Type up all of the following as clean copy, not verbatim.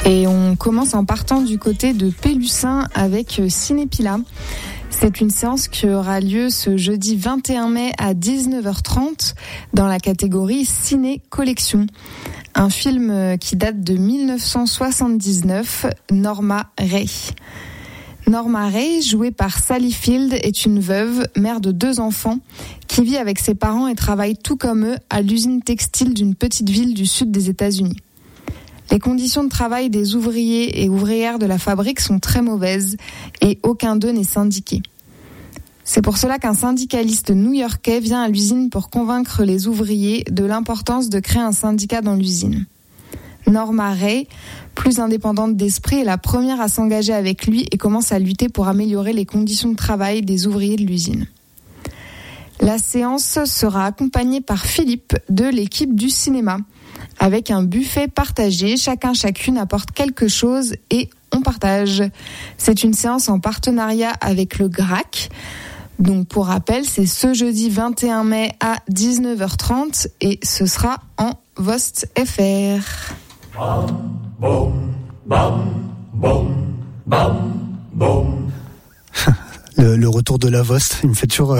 Et on commence en partant du côté de Pélussin avec Cinépila. C'est une séance qui aura lieu ce jeudi 21 mai à 19h30 dans la catégorie Ciné Collection. Un film qui date de 1979, Norma Ray. Norma Ray, jouée par Sally Field, est une veuve, mère de 2 enfants, qui vit avec ses parents et travaille tout comme eux à l'usine textile d'une petite ville du sud des États-Unis. Les conditions de travail des ouvriers et ouvrières de la fabrique sont très mauvaises et aucun d'eux n'est syndiqué. C'est pour cela qu'un syndicaliste new-yorkais vient à l'usine pour convaincre les ouvriers de l'importance de créer un syndicat dans l'usine. Norma Ray, plus indépendante d'esprit, est la première à s'engager avec lui et commence à lutter pour améliorer les conditions de travail des ouvriers de l'usine. La séance sera accompagnée par Philippe de l'équipe du cinéma. Avec un buffet partagé, chacune apporte quelque chose et on partage. C'est une séance en partenariat avec le GRAC. Donc pour rappel, c'est ce jeudi 21 mai à 19h30 et ce sera en Vost FR. Bam, boum, bam, boum, bam, boum. Le retour de la Vost, il me fait toujours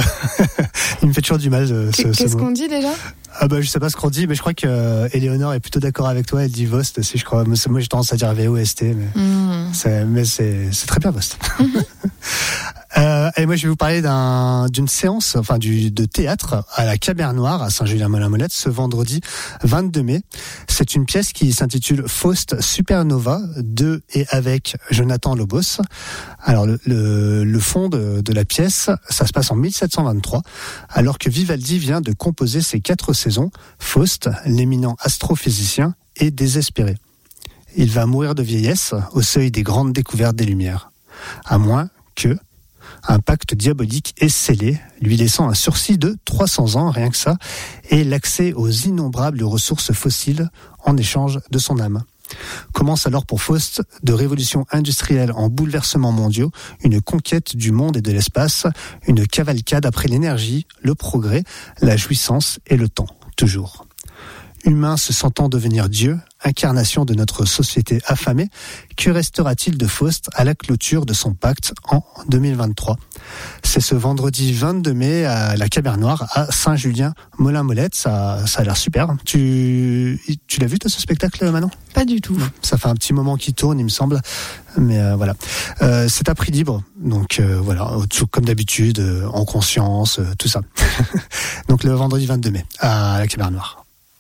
du mal. Qu'est-ce qu'on dit déjà ? Ah bah je sais pas ce qu'on dit, mais je crois que Éléonore est plutôt d'accord avec toi. Elle dit Vost aussi, je crois. Moi j'ai tendance à dire VOST, mais c'est très bien Vost. Et moi je vais vous parler d'une séance, de théâtre à la Cabernoire à Saint-Julien-Molin-Molette ce vendredi 22 mai. C'est une pièce qui s'intitule Faust Supernova de et avec Jonathan Lobos. Alors le fond de la pièce, ça se passe en 1723, alors que Vivaldi vient de composer ses 4 saisons. Faust, l'éminent astrophysicien, est désespéré. Il va mourir de vieillesse au seuil des grandes découvertes des Lumières, à moins que un pacte diabolique est scellé, lui laissant un sursis de 300 ans, rien que ça, et l'accès aux innombrables ressources fossiles en échange de son âme. Commence alors pour Faust, de révolution industrielle en bouleversements mondiaux, une conquête du monde et de l'espace, une cavalcade après l'énergie, le progrès, la jouissance et le temps, toujours. Humain se sentant devenir Dieu, incarnation de notre société affamée, que restera-t-il de Faust à la clôture de son pacte en 2023 ? C'est ce vendredi 22 mai à la Cabernoire, à Saint-Julien-Molin-Molette. Ça a l'air super. Tu l'as vu, toi, ce spectacle, Manon ? Pas du tout. Ça fait un petit moment qu'il tourne, il me semble. Mais voilà. C'est à prix libre. Donc voilà, comme d'habitude, en conscience, tout ça. Donc le vendredi 22 mai à la Cabernoire.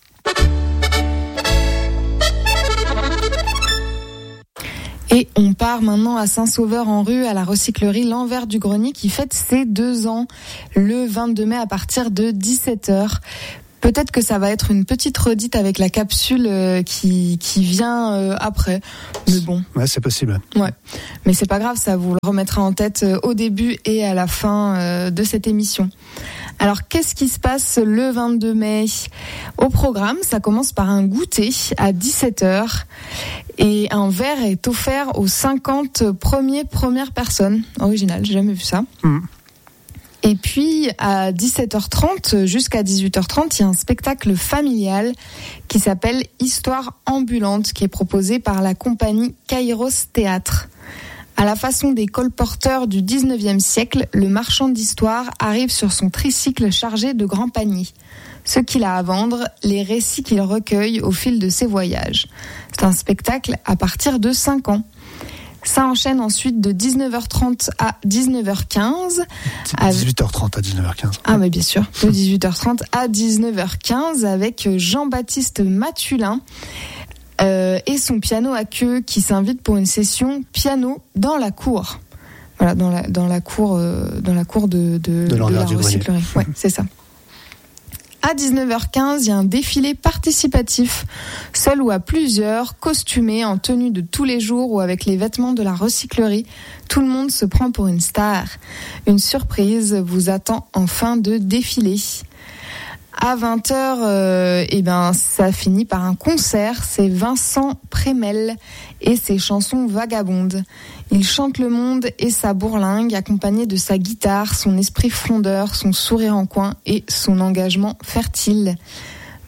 Et on part maintenant à Saint-Sauveur-en-Rue, à la recyclerie L'Envers du Grenier qui fête ses 2 ans le 22 mai à partir de 17h. Peut-être que ça va être une petite redite avec la capsule qui vient après. Mais bon. Ouais, c'est possible. Ouais. Mais c'est pas grave, ça vous le remettra en tête au début et à la fin de cette émission. Alors, qu'est-ce qui se passe le 22 mai ? Au programme, ça commence par un goûter à 17h et un verre est offert aux 50 premières personnes. Original, j'ai jamais vu ça. Et puis, à 17h30 jusqu'à 18h30, il y a un spectacle familial qui s'appelle Histoire ambulante, qui est proposé par la compagnie Kairos Théâtre. À la façon des colporteurs du 19e siècle, le marchand d'histoire arrive sur son tricycle chargé de grands paniers. Ce qu'il a à vendre, les récits qu'il recueille au fil de ses voyages. C'est un spectacle à partir de 5 ans. Ça enchaîne ensuite de 19h30 à 19h15. C'est 18h30 à 19h15. Ah mais bien sûr, de 18h30 à 19h15 avec Jean-Baptiste Matulin et son piano à queue qui s'invite pour une session piano dans la cour. Voilà, dans la cour de la recyclerie. Ouais, c'est ça. À 19h15, il y a un défilé participatif, seul ou à plusieurs, costumés, en tenue de tous les jours ou avec les vêtements de la recyclerie. Tout le monde se prend pour une star. Une surprise vous attend en fin de défilé. À 20h, ça finit par un concert. C'est Vincent Prémel et ses chansons vagabondes. Il chante le monde et sa bourlingue, accompagné de sa guitare, son esprit frondeur, son sourire en coin et son engagement fertile.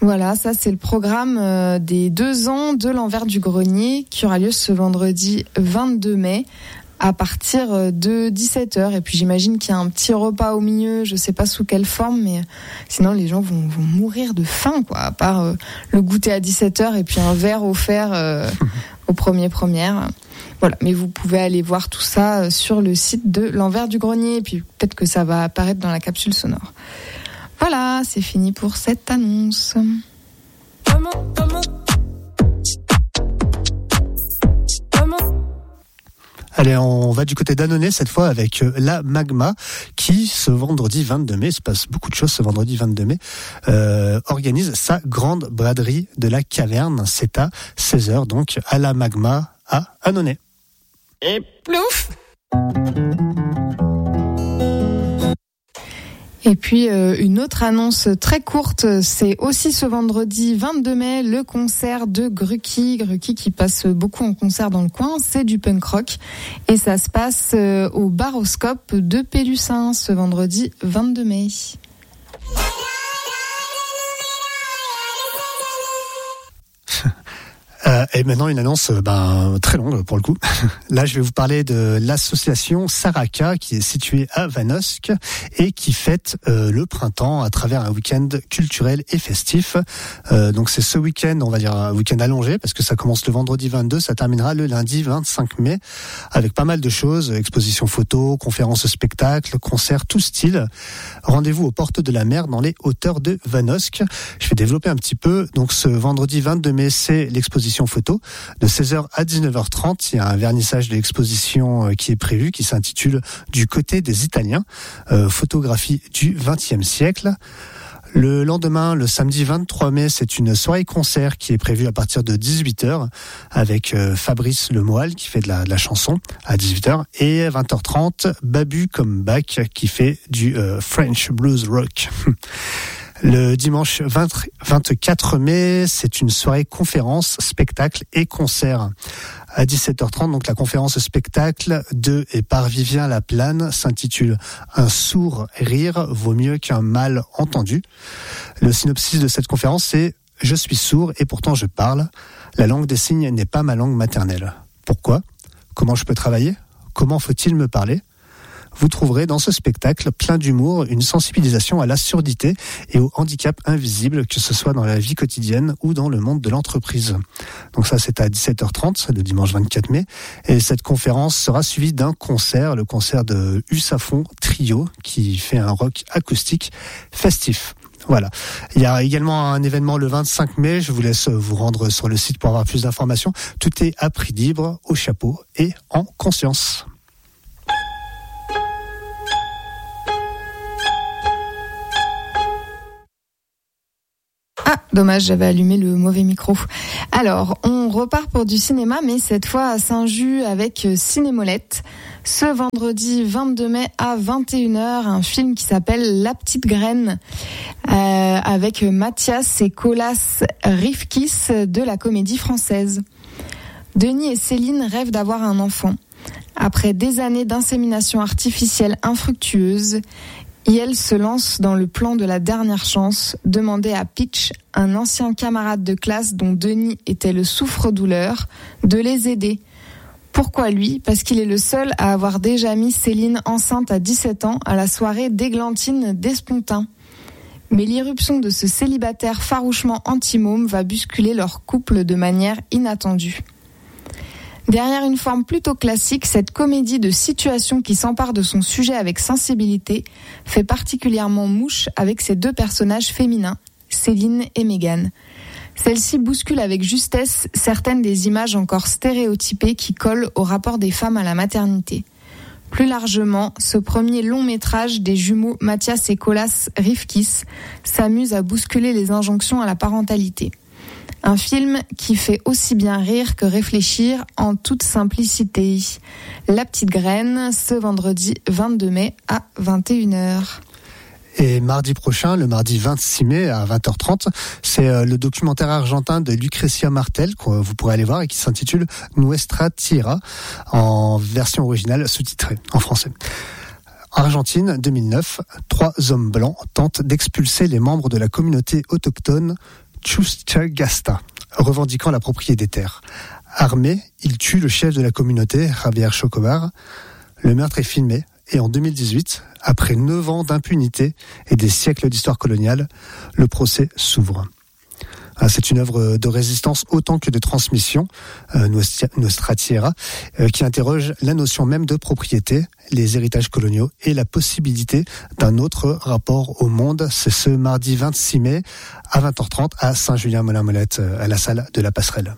Voilà, ça c'est le programme des 2 ans de l'Envers du Grenier qui aura lieu ce vendredi 22 mai à partir de 17h. Et puis j'imagine qu'il y a un petit repas au milieu, je sais pas sous quelle forme, mais sinon les gens vont mourir de faim, quoi, à part le goûter à 17h et puis un verre offert aux premières. Voilà, mais vous pouvez aller voir tout ça sur le site de l'Envers du Grenier, et puis peut-être que ça va apparaître dans la capsule sonore. Voilà, c'est fini pour cette annonce. Allez, on va du côté d'Annonay cette fois avec la Magma qui, ce vendredi 22 mai, il se passe beaucoup de choses ce vendredi 22 mai, organise sa grande braderie de la caverne. C'est à 16h donc à la Magma à Annonay. Et plouf! Et puis une autre annonce très courte, c'est aussi ce vendredi 22 mai le concert de Gruki qui passe beaucoup en concert dans le coin, c'est du punk rock et ça se passe au Baroscope de Pélussin ce vendredi 22 mai. Et maintenant une annonce très longue pour le coup. Là je vais vous parler de l'association Saraka qui est située à Vanosque et qui fête le printemps à travers un week-end culturel et festif. Donc c'est ce week-end, on va dire un week-end allongé parce que ça commence le vendredi 22, ça terminera le lundi 25 mai avec pas mal de choses, expositions photos, conférences spectacles, concerts, tout style. Rendez-vous aux portes de la mer dans les hauteurs de Vanosque. Je vais développer un petit peu. Donc ce vendredi 22 mai, c'est l'exposition photo de 16h à 19h30. Il y a un vernissage de l'exposition qui est prévu, qui s'intitule Du côté des Italiens, photographie du XXe siècle. Le lendemain, le samedi 23 mai, c'est une soirée-concert qui est prévue à partir de 18h avec Fabrice Lemoal qui fait de la chanson à 18h et à 20h30, Babu Comeback qui fait du French Blues Rock. Le dimanche 24 mai, c'est une soirée conférence, spectacle et concert. À 17h30, donc la conférence spectacle de et par Vivien Laplane s'intitule Un sourd rire vaut mieux qu'un mal entendu. Le synopsis de cette conférence, c'est Je suis sourd et pourtant je parle. La langue des signes n'est pas ma langue maternelle. Pourquoi ? Comment je peux travailler ? Comment faut-il me parler ? Vous trouverez dans ce spectacle plein d'humour, une sensibilisation à la surdité et au handicap invisible, que ce soit dans la vie quotidienne ou dans le monde de l'entreprise. Donc ça, c'est à 17h30, le dimanche 24 mai. Et cette conférence sera suivie d'un concert, le concert de Usafon Trio, qui fait un rock acoustique festif. Voilà. Il y a également un événement le 25 mai. Je vous laisse vous rendre sur le site pour avoir plus d'informations. Tout est à prix libre, au chapeau et en conscience. Ah, dommage, j'avais allumé le mauvais micro. Alors, on repart pour du cinéma, mais cette fois à Saint-Just avec Cinémolette. Ce vendredi 22 mai à 21h, un film qui s'appelle La Petite Graine, avec Mathias et Colas Rifkis de la Comédie Française. Denis et Céline rêvent d'avoir un enfant. Après des années d'insémination artificielle infructueuse, Yael se lance dans le plan de la dernière chance, demandé à Pitch, un ancien camarade de classe dont Denis était le souffre-douleur, de les aider. Pourquoi lui ? Parce qu'il est le seul à avoir déjà mis Céline enceinte à 17 ans à la soirée d'Églantine d'Espontin. Mais l'irruption de ce célibataire farouchement anti-môme va bousculer leur couple de manière inattendue. Derrière une forme plutôt classique, cette comédie de situation qui s'empare de son sujet avec sensibilité fait particulièrement mouche avec ses deux personnages féminins, Céline et Mégane. Celle-ci bouscule avec justesse certaines des images encore stéréotypées qui collent au rapport des femmes à la maternité. Plus largement, ce premier long métrage des jumeaux Mathias et Colas Rifkis s'amuse à bousculer les injonctions à la parentalité. Un film qui fait aussi bien rire que réfléchir en toute simplicité. La Petite Graine, ce vendredi 22 mai à 21h. Et mardi prochain, le mardi 26 mai à 20h30, c'est le documentaire argentin de Lucrecia Martel que vous pourrez aller voir et qui s'intitule Nuestra Tierra en version originale sous-titrée en français. Argentine, 2009, 3 hommes blancs tentent d'expulser les membres de la communauté autochtone Chustagasta, revendiquant la propriété des terres. Armé, il tue le chef de la communauté, Javier Chocobar. Le meurtre est filmé et en 2018, après 9 ans d'impunité et des siècles d'histoire coloniale, le procès s'ouvre. C'est une œuvre de résistance autant que de transmission, Nuestra Tierra, qui interroge la notion même de propriété, les héritages coloniaux et la possibilité d'un autre rapport au monde. C'est ce mardi 26 mai à 20h30 à Saint-Julien-Molin-Molette, à la salle de la Passerelle.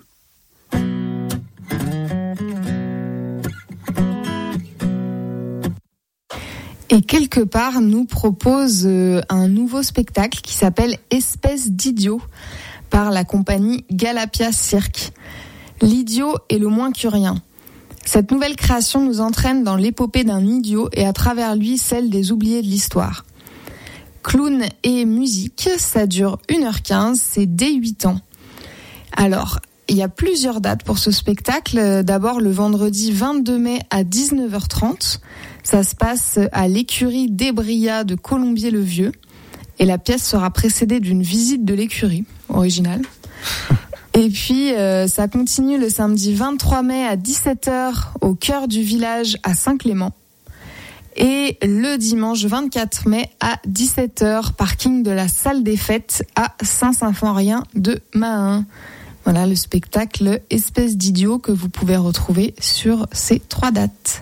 Et quelque part nous propose un nouveau spectacle qui s'appelle Espèce d'idiot par la compagnie Galapia Cirque. L'idiot est le moins que rien. Cette nouvelle création nous entraîne dans l'épopée d'un idiot et à travers lui celle des oubliés de l'histoire. Clown et musique, ça dure 1h15, c'est dès 8 ans. Alors, il y a plusieurs dates pour ce spectacle. D'abord le vendredi 22 mai à 19h30. Ça se passe à l'écurie d'Ébria de Colombier-le-Vieux. Et la pièce sera précédée d'une visite de l'écurie, originale. Et puis, ça continue le samedi 23 mai à 17h au cœur du village à Saint-Clément. Et le dimanche 24 mai à 17h, parking de la salle des fêtes à Saint-Symphorien de Mahun. Voilà le spectacle Espèce d'idiot que vous pouvez retrouver sur ces 3 dates.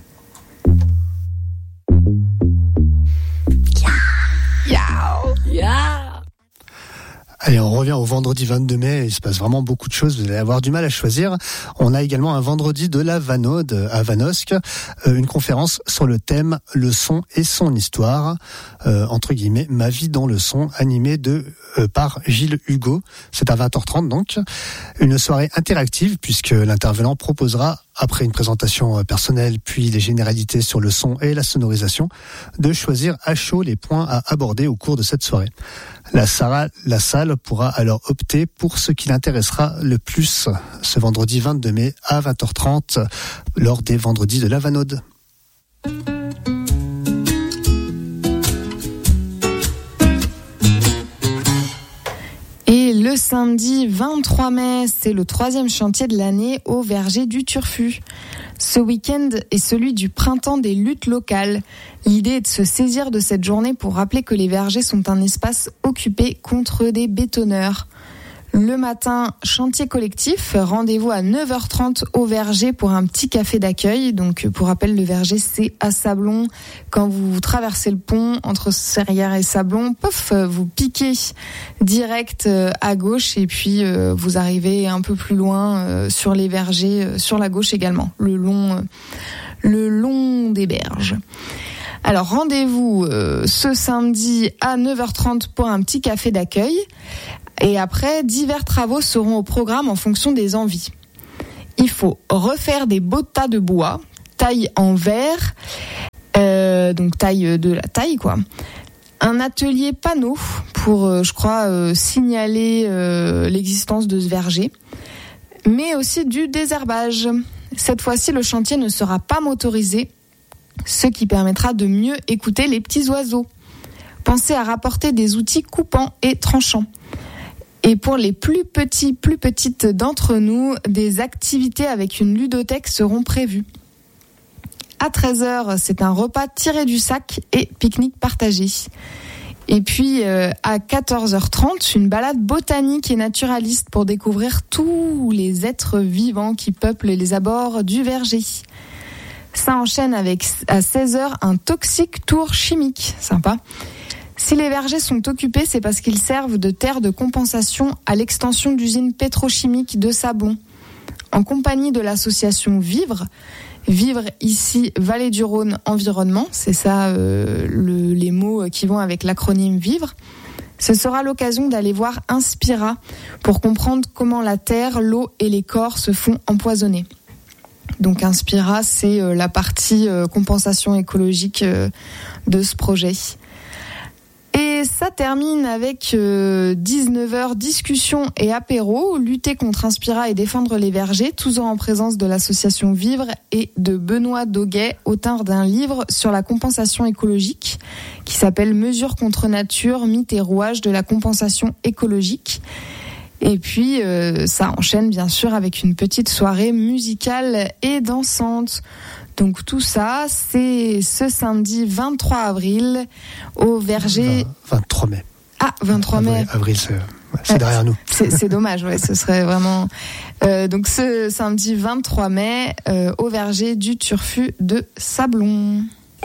Allez, on revient au vendredi 22 mai, il se passe vraiment beaucoup de choses, vous allez avoir du mal à choisir. On a également un vendredi de la Vanaude à Vanosque, une conférence sur le thème « Le son et son histoire », entre guillemets, « Ma vie dans le son », animée par Gilles Hugo. C'est à 20h30 donc. Une soirée interactive puisque l'intervenant proposera, après une présentation personnelle puis les généralités sur le son et la sonorisation, de choisir à chaud les points à aborder au cours de cette soirée. La salle pourra alors opter pour ce qui l'intéressera le plus ce vendredi 22 mai à 20h30 lors des vendredis de la Vanaude. Et le samedi 23 mai, c'est le 3e chantier de l'année au verger du Turfu. Ce week-end est celui du printemps des luttes locales. L'idée est de se saisir de cette journée pour rappeler que les vergers sont un espace occupé contre des bétonneurs. Le matin, chantier collectif, rendez-vous à 9h30 au verger pour un petit café d'accueil. Donc pour rappel, le verger c'est à Sablon. Quand vous traversez le pont entre Serrières et Sablon, pof, vous piquez direct à gauche et puis vous arrivez un peu plus loin sur les vergers, sur la gauche également, le long des berges. Alors rendez-vous ce samedi à 9h30 pour un petit café d'accueil. Et après, divers travaux seront au programme en fonction des envies. Il faut refaire des beaux tas de bois, taille en verre, donc taille de la taille quoi. Un atelier panneau pour, je crois, signaler l'existence de ce verger, mais aussi du désherbage. Cette fois-ci, le chantier ne sera pas motorisé, ce qui permettra de mieux écouter les petits oiseaux. Pensez à rapporter des outils coupants et tranchants. Et pour les plus petites d'entre nous, des activités avec une ludothèque seront prévues. À 13h, c'est un repas tiré du sac et pique-nique partagé. Et puis à 14h30, une balade botanique et naturaliste pour découvrir tous les êtres vivants qui peuplent les abords du verger. Ça enchaîne avec à 16h un toxic tour chimique, sympa. Si les vergers sont occupés, c'est parce qu'ils servent de terre de compensation à l'extension d'usines pétrochimiques de Sablon. En compagnie de l'association Vivre ici Vallée du Rhône Environnement, c'est ça les mots qui vont avec l'acronyme Vivre, ce sera l'occasion d'aller voir Inspira pour comprendre comment la terre, l'eau et les corps se font empoisonner. Donc Inspira, c'est la partie compensation écologique de ce projet. Et ça termine avec 19h, discussion et apéro, lutter contre Inspira et défendre les vergers, toujours en présence de l'association Vivre et de Benoît Doguet, auteur d'un livre sur la compensation écologique qui s'appelle Mesures contre nature, mythes et rouages de la compensation écologique. Et puis, ça enchaîne bien sûr avec une petite soirée musicale et dansante. Donc tout ça, c'est ce samedi 23 avril au Verger... 23 mai. Ah, 23 mai. Avril, c'est derrière nous. C'est dommage, ouais, ce serait vraiment... donc ce samedi 23 mai, au Verger du Turfu de Sablon.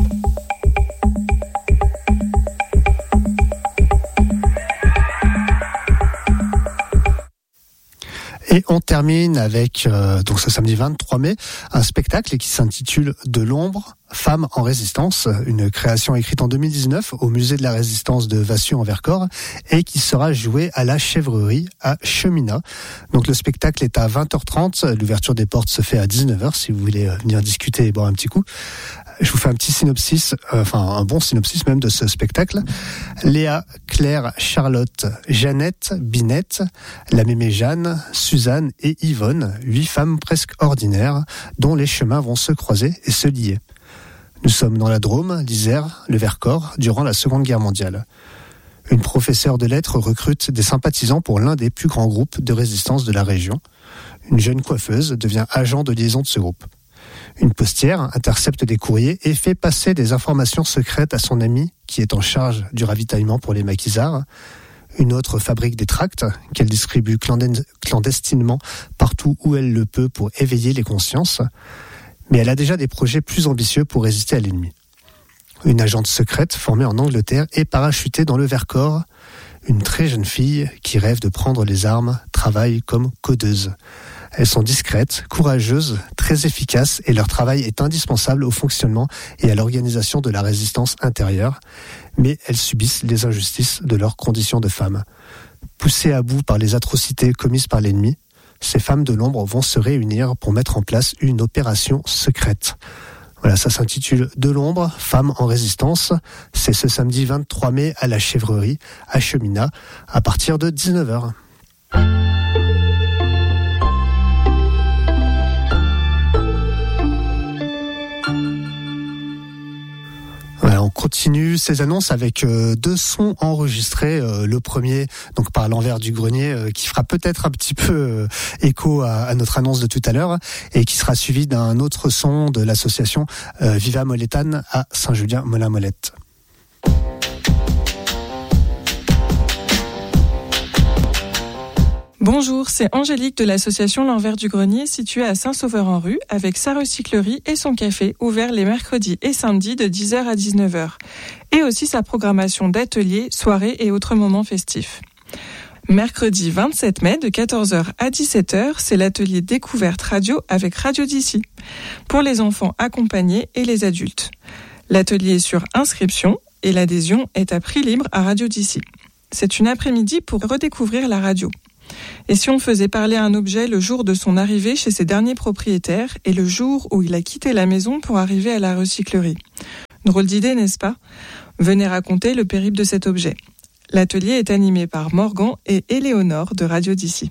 Et on termine avec, donc ce samedi 23 mai, un spectacle qui s'intitule De l'ombre, femmes en résistance, une création écrite en 2019 au musée de la résistance de Vassieux en Vercors et qui sera jouée à la Chèvrerie à Cheminat. Donc le spectacle est à 20h30, l'ouverture des portes se fait à 19h si vous voulez venir discuter et boire un petit coup. Je vous fais un petit synopsis, un bon synopsis même de ce spectacle. Léa, Claire, Charlotte, Jeannette, Binette, la mémé Jeanne, Suzanne et Yvonne, 8 femmes presque ordinaires dont les chemins vont se croiser et se lier. Nous sommes dans la Drôme, l'Isère, le Vercors, durant la Seconde Guerre mondiale. Une professeure de lettres recrute des sympathisants pour l'un des plus grands groupes de résistance de la région. Une jeune coiffeuse devient agent de liaison de ce groupe. Une postière intercepte des courriers et fait passer des informations secrètes à son ami qui est en charge du ravitaillement pour les maquisards. Une autre fabrique des tracts qu'elle distribue clandestinement partout où elle le peut pour éveiller les consciences. Mais elle a déjà des projets plus ambitieux pour résister à l'ennemi. Une agente secrète formée en Angleterre est parachutée dans le Vercors. Une très jeune fille qui rêve de prendre les armes travaille comme codeuse. Elles sont discrètes, courageuses, très efficaces et leur travail est indispensable au fonctionnement et à l'organisation de la résistance intérieure. Mais elles subissent les injustices de leurs conditions de femmes. Poussées à bout par les atrocités commises par l'ennemi, ces femmes de l'ombre vont se réunir pour mettre en place une opération secrète. Voilà, ça s'intitule De l'ombre, femmes en résistance. C'est ce samedi 23 mai à la Chèvrerie, à Cheminat, à partir de 19h. Voilà, on continue ces annonces avec 2 sons enregistrés. Le premier, donc par l'envers du grenier, qui fera peut-être un petit peu écho à notre annonce de tout à l'heure, et qui sera suivi d'un autre son de l'association Viva Molétane à Saint-Julien-Molin-Molette. Bonjour, c'est Angélique de l'association L'Envers du Grenier située à Saint-Sauveur-en-Rue avec sa recyclerie et son café ouvert les mercredis et samedis de 10h à 19h et aussi sa programmation d'ateliers, soirées et autres moments festifs. Mercredi 27 mai de 14h à 17h, c'est l'atelier découverte radio avec Radio d'ici pour les enfants accompagnés et les adultes. L'atelier est sur inscription et l'adhésion est à prix libre à Radio d'ici. C'est une après-midi pour redécouvrir la radio. Et si on faisait parler un objet le jour de son arrivée chez ses derniers propriétaires et le jour où il a quitté la maison pour arriver à la recyclerie? Drôle d'idée, n'est-ce pas? Venez raconter le périple de cet objet. L'atelier est animé par Morgan et Éléonore de Radio d'ici.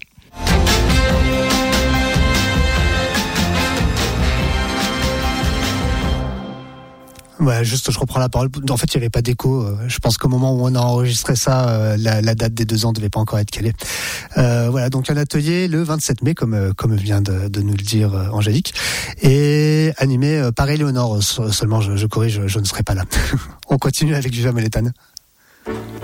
Ouais, juste, je reprends la parole. En fait, il n'y avait pas d'écho. Je pense qu'au moment où on a enregistré ça, la date des 2 ans ne devait pas encore être calée. Voilà, donc un atelier le 27 mai, comme vient de nous le dire Angélique, et animé par Éléonore. Seulement, je corrige, je ne serai pas là. On continue avec Viva Molétane.